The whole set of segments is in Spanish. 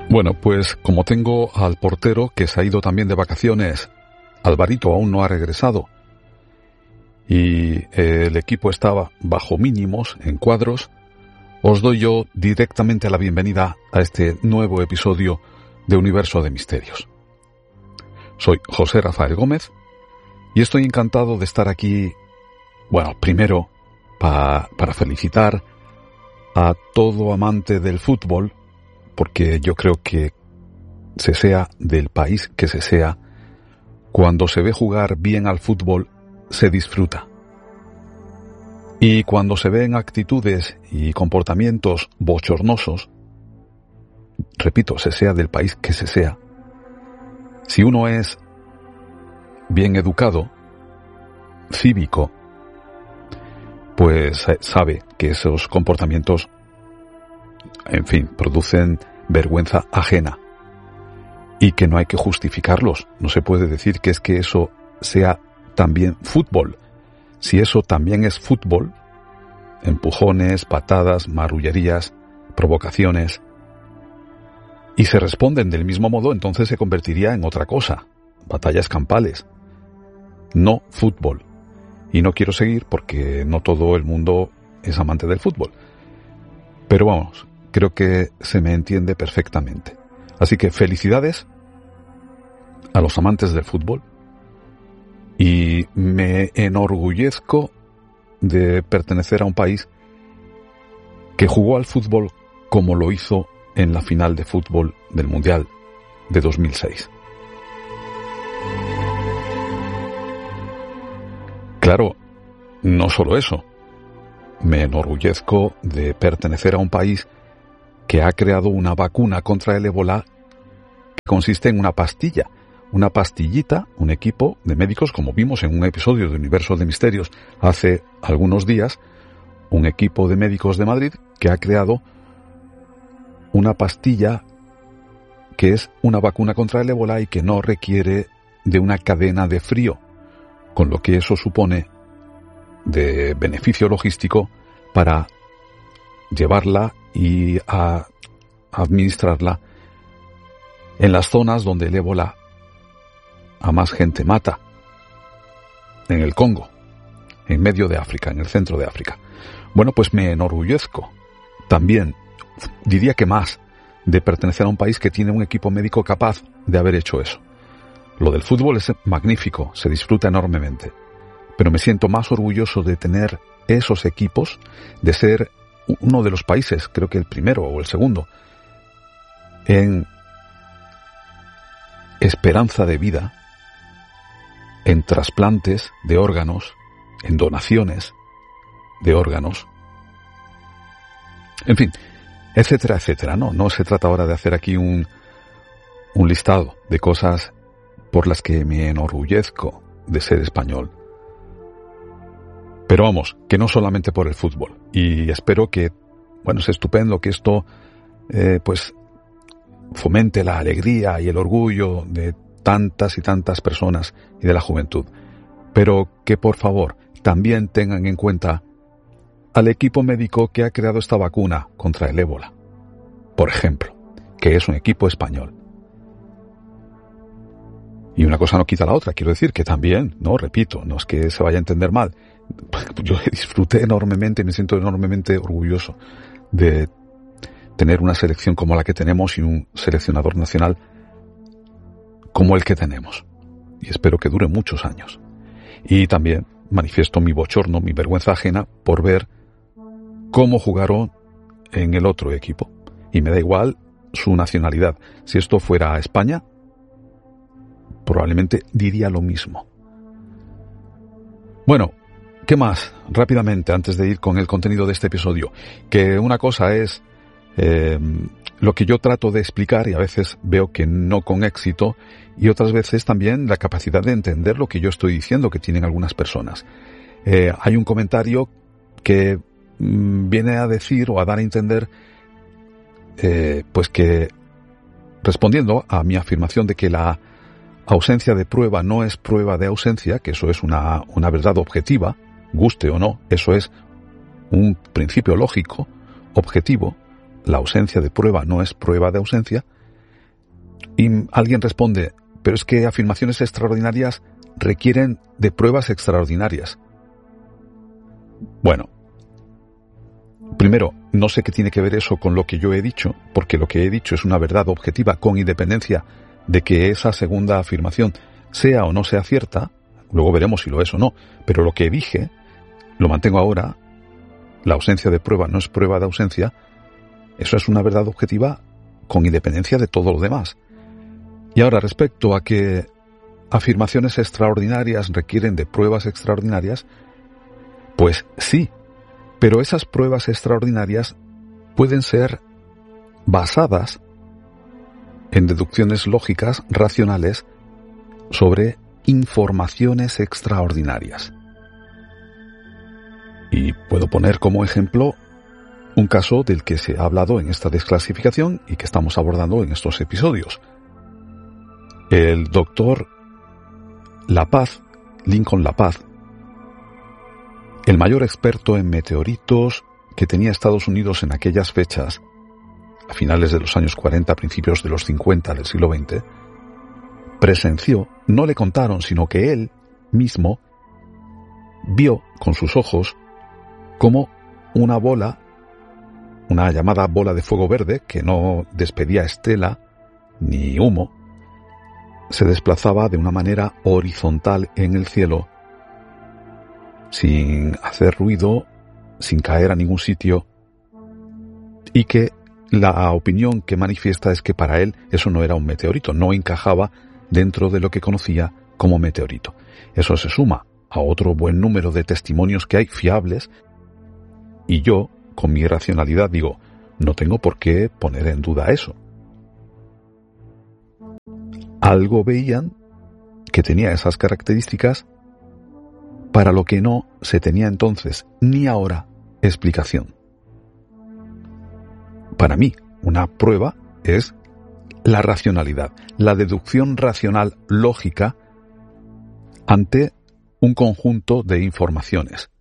Bueno, pues como tengo al portero que se ha ido también de vacaciones, Alvarito aún no ha regresado, y el equipo estaba bajo mínimos en cuadros, os doy yo directamente la bienvenida a este nuevo episodio de Universo de Misterios. Soy José Rafael Gómez y estoy encantado de estar aquí, bueno, primero para felicitar a todo amante del fútbol, porque yo creo que se sea del país que se sea, cuando se ve jugar bien al fútbol, se disfruta. Y cuando se ven actitudes y comportamientos bochornosos, repito, se sea del país que se sea, si uno es bien educado, cívico, pues sabe que esos comportamientos, en fin, producen vergüenza ajena y que no hay que justificarlos. No se puede decir que es que eso sea también fútbol. Si eso también es fútbol, empujones, patadas, marrullerías, provocaciones, y se responden del mismo modo, entonces se convertiría en otra cosa, batallas campales, no fútbol. Y no quiero seguir porque no todo el mundo es amante del fútbol. Pero vamos, creo que se me entiende perfectamente. Así que felicidades a los amantes del fútbol y me enorgullezco de pertenecer a un país que jugó al fútbol como lo hizo en la final de fútbol del Mundial de 2006. Claro, no solo eso. Me enorgullezco de pertenecer a un país que ha creado una vacuna contra el ébola que consiste en una pastilla, una pastillita, un equipo de médicos, como vimos en un episodio de Universo de Misterios hace algunos días, un equipo de médicos de Madrid que ha creado una pastilla que es una vacuna contra el ébola y que no requiere de una cadena de frío, con lo que eso supone de beneficio logístico para llevarla y a administrarla en las zonas donde el ébola a más gente mata, en el Congo, en medio de África, en el centro de África. Bueno, pues me enorgullezco también, diría que más, de pertenecer a un país que tiene un equipo médico capaz de haber hecho eso. Lo del fútbol es magnífico, se disfruta enormemente, pero me siento más orgulloso de tener esos equipos, de ser uno de los países, creo que el primero o el segundo, en esperanza de vida, en trasplantes de órganos, en donaciones de órganos, en fin, etcétera, etcétera. No se trata ahora de hacer aquí un listado de cosas por las que me enorgullezco de ser español. Pero vamos, que no solamente por el fútbol. Y espero que, bueno, es estupendo que esto, pues, fomente la alegría y el orgullo de tantas y tantas personas y de la juventud. Pero que, por favor, también tengan en cuenta al equipo médico que ha creado esta vacuna contra el ébola, por ejemplo, que es un equipo español. Y una cosa no quita la otra, quiero decir que también, no, repito, no es que se vaya a entender mal, yo disfruté enormemente y me siento enormemente orgulloso de tener una selección como la que tenemos y un seleccionador nacional como el que tenemos. Y espero que dure muchos años. Y también manifiesto mi bochorno, mi vergüenza ajena por ver cómo jugaron en el otro equipo. Y me da igual su nacionalidad. Si esto fuera España, probablemente diría lo mismo. Bueno, ¿qué más? Rápidamente, antes de ir con el contenido de este episodio. Que una cosa es lo que yo trato de explicar y a veces veo que no con éxito, y otras veces también la capacidad de entender lo que yo estoy diciendo que tienen algunas personas. Hay un comentario que viene a decir o a dar a entender pues que, respondiendo a mi afirmación de que la ausencia de prueba no es prueba de ausencia, que eso es una verdad objetiva, guste o no, eso es un principio lógico, objetivo, la ausencia de prueba no es prueba de ausencia, Y alguien responde, pero es que afirmaciones extraordinarias requieren de pruebas extraordinarias. Bueno, primero, no sé qué tiene que ver eso con lo que yo he dicho, porque lo que he dicho es una verdad objetiva con independencia de que esa segunda afirmación sea o no sea cierta. Luego veremos si lo es o no, pero lo que dije, lo mantengo ahora. La ausencia de prueba no es prueba de ausencia. Eso es una verdad objetiva con independencia de todo lo demás. Y ahora, respecto a que afirmaciones extraordinarias requieren de pruebas extraordinarias, pues sí, pero esas pruebas extraordinarias pueden ser basadas en deducciones lógicas, racionales, sobre informaciones extraordinarias. Y puedo poner como ejemplo un caso del que se ha hablado en esta desclasificación y que estamos abordando en estos episodios. El doctor Lincoln Lapaz, el mayor experto en meteoritos que tenía Estados Unidos en aquellas fechas, a finales de los años 40, principios de los 50 del siglo XX, presenció, no le contaron, sino que él mismo vio con sus ojos cómo una bola, una llamada bola de fuego verde, que no despedía estela ni humo, se desplazaba de una manera horizontal en el cielo, sin hacer ruido, sin caer a ningún sitio, y que la opinión que manifiesta es que para él eso no era un meteorito, no encajaba dentro de lo que conocía como meteorito. Eso se suma a otro buen número de testimonios que hay fiables, y yo, con mi racionalidad, digo, no tengo por qué poner en duda eso. Algo veían que tenía esas características para lo que no se tenía entonces ni ahora explicación. Para mí, una prueba es la racionalidad, la deducción racional lógica ante un conjunto de informaciones.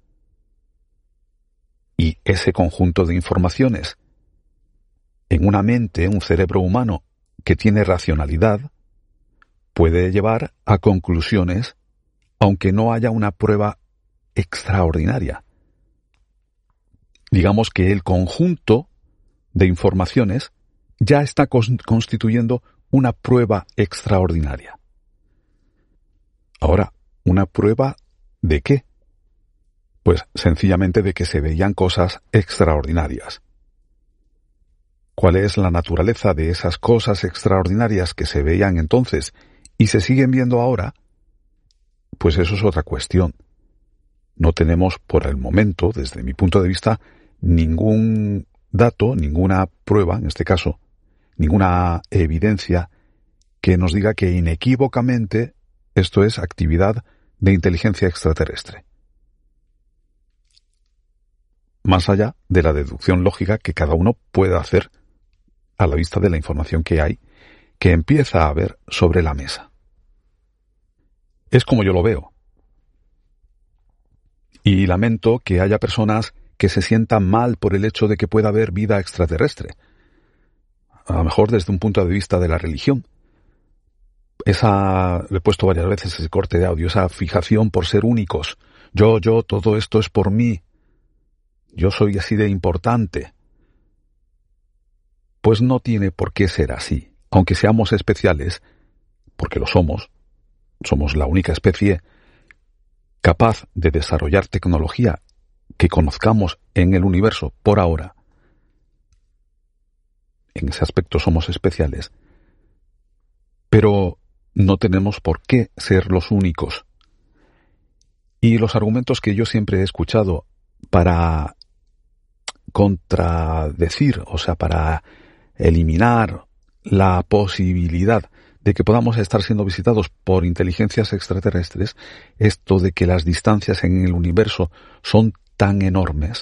Y ese conjunto de informaciones, en una mente, un cerebro humano que tiene racionalidad, puede llevar a conclusiones, aunque no haya una prueba extraordinaria. Digamos que el conjunto de informaciones ya está constituyendo una prueba extraordinaria. Ahora, ¿una prueba de qué? Pues sencillamente de que se veían cosas extraordinarias. ¿Cuál es la naturaleza de esas cosas extraordinarias que se veían entonces y se siguen viendo ahora? Pues eso es otra cuestión. No tenemos por el momento, desde mi punto de vista, ningún dato, ninguna prueba, en este caso, ninguna evidencia que nos diga que inequívocamente esto es actividad de inteligencia extraterrestre. Más allá de la deducción lógica que cada uno puede hacer a la vista de la información que hay, que empieza a haber sobre la mesa. Es como yo lo veo. Y lamento que haya personas que se sientan mal por el hecho de que pueda haber vida extraterrestre. A lo mejor desde un punto de vista de la religión. Le he puesto varias veces ese corte de audio, esa fijación por ser únicos. Yo, todo esto es por mí. Yo soy así de importante. Pues no tiene por qué ser así. Aunque seamos especiales, porque lo somos la única especie capaz de desarrollar tecnología que conozcamos en el universo por ahora. En ese aspecto somos especiales. Pero no tenemos por qué ser los únicos. Y los argumentos que yo siempre he escuchado para contradecir, o sea, para eliminar la posibilidad de que podamos estar siendo visitados por inteligencias extraterrestres, esto de que las distancias en el universo son tan enormes,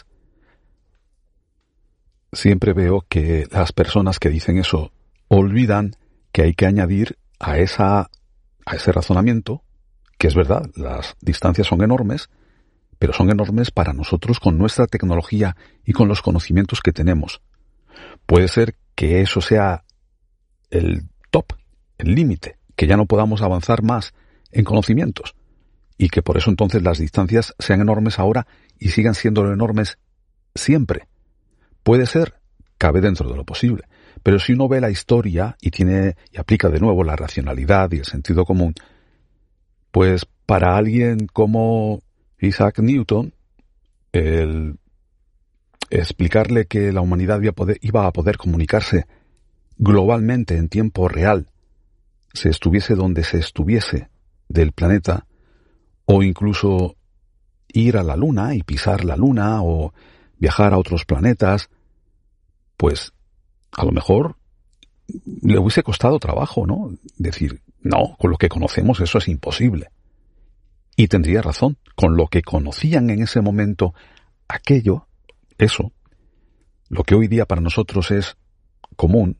siempre veo que las personas que dicen eso olvidan que hay que añadir a ese razonamiento, que es verdad, las distancias son enormes, pero son enormes para nosotros con nuestra tecnología y con los conocimientos que tenemos. Puede ser que eso sea el top, el límite, que ya no podamos avanzar más en conocimientos y que por eso entonces las distancias sean enormes ahora y sigan siendo enormes siempre. Puede ser, cabe dentro de lo posible, pero si uno ve la historia y aplica de nuevo la racionalidad y el sentido común, pues para alguien como Isaac Newton, el explicarle que la humanidad iba a poder comunicarse globalmente en tiempo real, se estuviese donde se estuviese del planeta, o incluso ir a la Luna y pisar la Luna, o viajar a otros planetas, pues a lo mejor le hubiese costado trabajo, ¿no? Decir, no, con lo que conocemos eso es imposible. Y tendría razón, con lo que conocían en ese momento, eso, lo que hoy día para nosotros es común,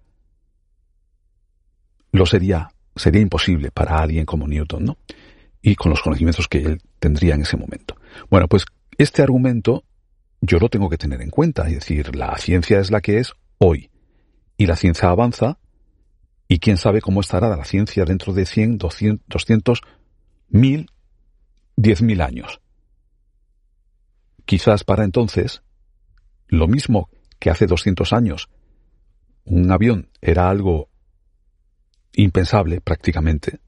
sería imposible para alguien como Newton, ¿no? Y con los conocimientos que él tendría en ese momento. Bueno, pues este argumento yo lo tengo que tener en cuenta, es decir, la ciencia es la que es hoy, y la ciencia avanza, y quién sabe cómo estará la ciencia dentro de 100, 200, 1000, 10.000 años. Quizás para entonces, lo mismo que hace 200 años, un avión era algo impensable prácticamente,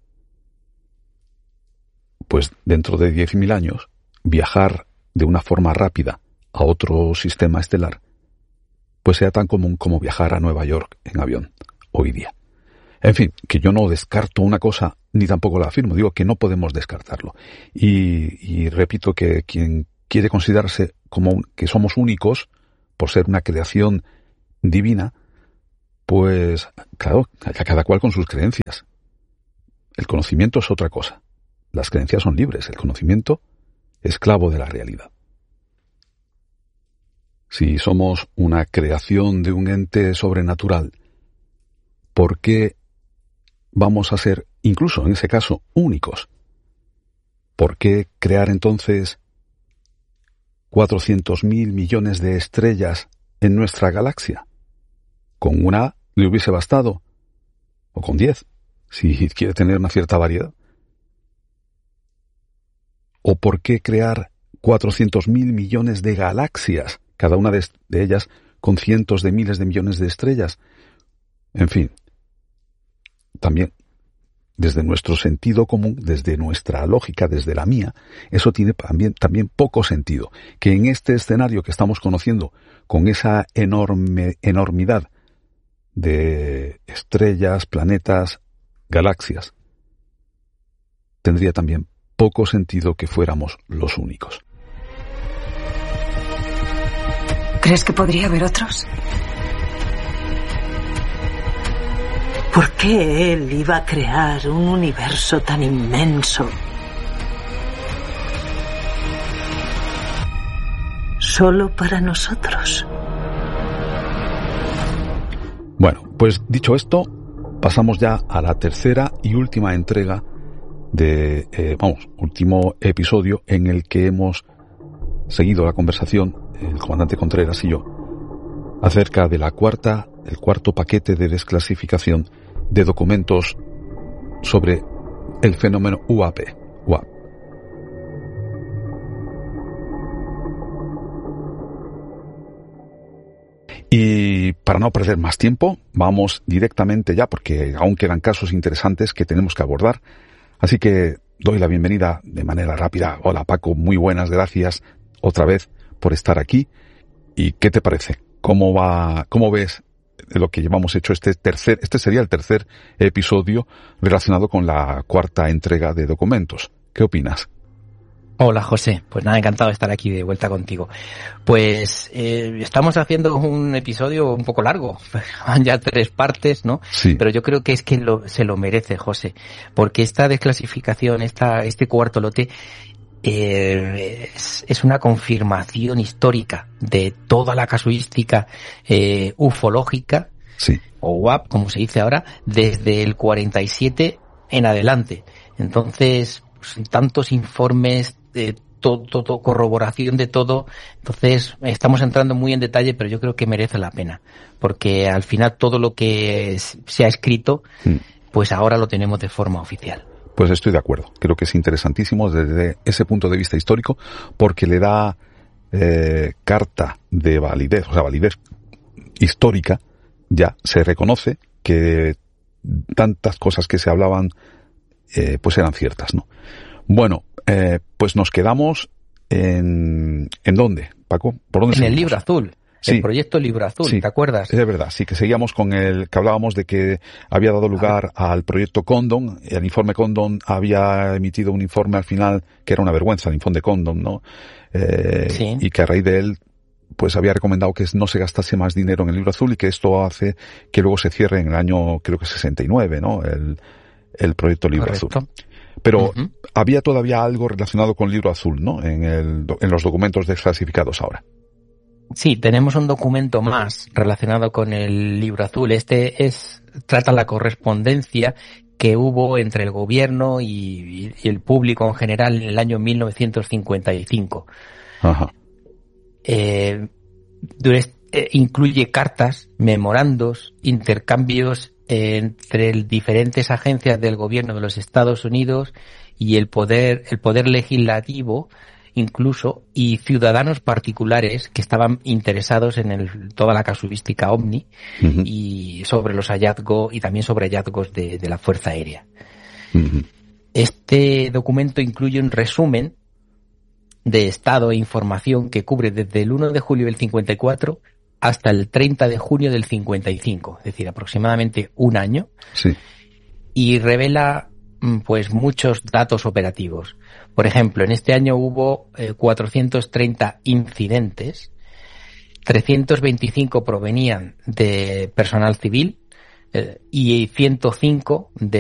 pues dentro de 10.000 años, viajar de una forma rápida a otro sistema estelar, pues sea tan común como viajar a Nueva York en avión hoy día. En fin, que yo no descarto una cosa, ni tampoco la afirmo, digo que no podemos descartarlo. Y repito que quien quiere considerarse como que somos únicos, por ser una creación divina, pues claro, cada cual con sus creencias. El conocimiento es otra cosa. Las creencias son libres, el conocimiento esclavo de la realidad. Si somos una creación de un ente sobrenatural, ¿por qué vamos a ser, incluso en ese caso, únicos? ¿Por qué crear entonces 400.000 millones de estrellas en nuestra galaxia? Con una le hubiese bastado, o con 10, si quiere tener una cierta variedad. ¿O por qué crear 400.000 millones de galaxias, cada una de ellas con cientos de miles de millones de estrellas? En fin, también desde nuestro sentido común, desde nuestra lógica, desde la mía, eso tiene también poco sentido. Que en este escenario que estamos conociendo, con esa enormidad de estrellas, planetas, galaxias, tendría también poco sentido que fuéramos los únicos. ¿Crees que podría haber otros? ¿Por qué él iba a crear un universo tan inmenso solo para nosotros? Bueno, pues dicho esto, pasamos ya a la tercera y última entrega último episodio en el que hemos seguido la conversación, el comandante Contreras y yo, acerca de el cuarto paquete de desclasificación de documentos sobre el fenómeno UAP. Y para no perder más tiempo, vamos directamente ya, porque aún quedan casos interesantes que tenemos que abordar. Así que doy la bienvenida de manera rápida. Hola Paco, muy buenas, gracias otra vez por estar aquí. ¿Y qué te parece? ¿Cómo ves lo que llevamos hecho este sería el tercer episodio relacionado con la cuarta entrega de documentos? ¿Qué opinas? Hola José, pues nada, encantado de estar aquí de vuelta contigo. Pues estamos haciendo un episodio un poco largo, van ya 3 partes, ¿no? Sí. Pero yo creo que es que se lo merece, José, porque esta desclasificación, este cuarto lote, es una confirmación histórica de toda la casuística ufológica, sí, o UAP, como se dice ahora, desde el 47 en adelante. Entonces, pues, tantos informes, todo, corroboración de todo. Entonces, estamos entrando muy en detalle, pero yo creo que merece la pena, porque al final todo lo que se ha escrito pues ahora lo tenemos de forma oficial. Pues estoy de acuerdo. Creo que es interesantísimo desde ese punto de vista histórico, porque le da carta de validez, o sea, validez histórica. Ya se reconoce que tantas cosas que se hablaban pues eran ciertas, ¿no? Bueno, pues nos quedamos ¿en dónde, Paco? ¿Por dónde En seguimos? el Libro Azul. Sí. El proyecto Libro Azul, Sí, ¿te acuerdas? es verdad, sí, que seguíamos con que hablábamos de que había dado lugar al proyecto Condon. El informe Condon había emitido un informe al final que era una vergüenza, el informe de Condon, ¿no? Sí. Y que a raíz de él, pues había recomendado que no se gastase más dinero en el Libro Azul, y que esto hace que luego se cierre en el año, creo que 69, ¿no? El proyecto Libro Correcto. Azul. Pero había todavía algo relacionado con el Libro Azul, ¿no? En los documentos desclasificados ahora. Sí, tenemos un documento más relacionado con el Libro Azul. Trata la correspondencia que hubo entre el gobierno y el público en general en el año 1955. Ajá. Incluye cartas, memorandos, intercambios entre diferentes agencias del gobierno de los Estados Unidos y el poder legislativo, incluso, y ciudadanos particulares que estaban interesados en toda la casuística OVNI y sobre los hallazgos, y también sobre hallazgos de la Fuerza Aérea. Este documento incluye un resumen de estado e información que cubre desde el 1 de julio del 54 hasta el 30 de junio del 55, es decir, aproximadamente un año. Sí. Y revela pues muchos datos operativos. Por ejemplo, en este año hubo 430 incidentes, 325 provenían de personal civil y 105 de